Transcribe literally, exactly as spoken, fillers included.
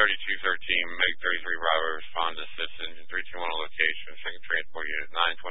thirty-two thirteen, M E G thirty-three Bravo, respond to assist engine three two one location, second transport unit nine